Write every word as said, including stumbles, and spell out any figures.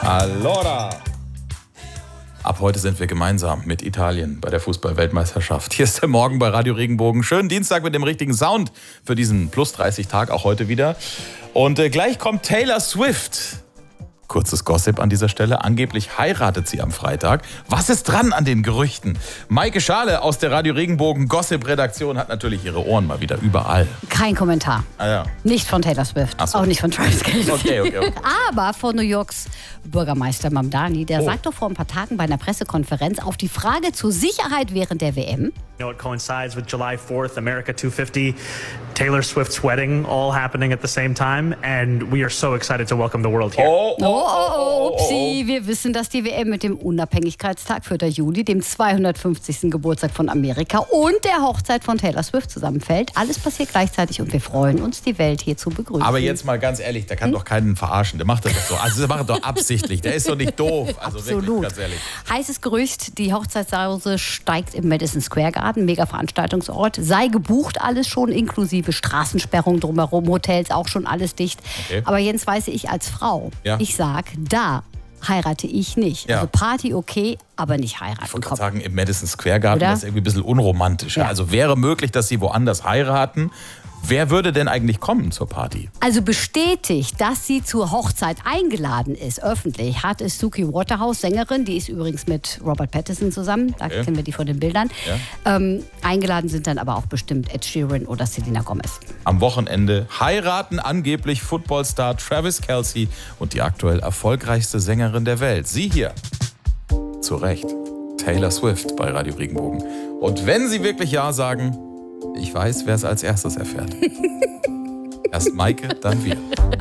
Allora! Ab heute sind wir gemeinsam mit Italien bei der Fußball-Weltmeisterschaft. Hier ist der Morgen bei Radio Regenbogen. Schönen Dienstag mit dem richtigen Sound für diesen plus dreißig Tag, auch heute wieder. Und äh, gleich kommt Taylor Swift. Kurzes Gossip an dieser Stelle. Angeblich heiratet sie am Freitag. Was ist dran an den Gerüchten? Maike Schale aus der Radio Regenbogen Gossip-Redaktion hat natürlich ihre Ohren mal wieder überall. Kein Kommentar. Ah, ja. Nicht von Taylor Swift. Ach so. Auch nicht von Travis Kelce. Okay, okay, okay. Aber von New Yorks Bürgermeister Mamdani. Der Oh. sagt doch vor ein paar Tagen bei einer Pressekonferenz auf die Frage zur Sicherheit während der W M. You know, it coincides with July fourth, America two fifty, Taylor Swift's wedding, all happening at the same time, and we are so excited to welcome the world here. Oh, Oh, oh, oh, upsie. Wir wissen, dass die W M mit dem Unabhängigkeitstag, vierter Juli, dem zweihundertfünfzigsten Geburtstag von Amerika und der Hochzeit von Taylor Swift zusammenfällt. Alles passiert gleichzeitig und wir freuen uns, die Welt hier zu begrüßen. Aber jetzt mal ganz ehrlich, der kann Hm? doch keinen verarschen. Der macht das doch so. Also der macht doch absichtlich. Der ist doch nicht doof. Also Absolut. wirklich, ganz ehrlich. Heißes Gerücht, die Hochzeitssause steigt im Madison Square Garden, mega Veranstaltungsort. Sei gebucht alles schon, inklusive Straßensperrung drumherum, Hotels auch schon alles dicht. Okay. Aber Jens, weiß ich als Frau, Ja. ich sag, da heirate ich nicht. Ja. Also Party okay, aber nicht heiraten. Ich wollte Komm. gerade sagen, im Madison Square Garden, Oder? das ist irgendwie ein bisschen unromantisch. Ja. Also wäre möglich, dass sie woanders heiraten. Wer würde denn eigentlich kommen zur Party? Also bestätigt, dass sie zur Hochzeit eingeladen ist, öffentlich, hat es Suki Waterhouse, Sängerin, die ist übrigens mit Robert Pattinson zusammen, da Okay. kennen wir die von den Bildern. Ja. Ähm, eingeladen sind dann aber auch bestimmt Ed Sheeran oder Selena Gomez. Am Wochenende heiraten angeblich Footballstar Travis Kelce und die aktuell erfolgreichste Sängerin der Welt. Sie hier. Zu Recht. Taylor Swift bei Radio Regenbogen. Und wenn sie wirklich Ja sagen, ich weiß, wer es als erstes erfährt. Erst Maike, dann wir.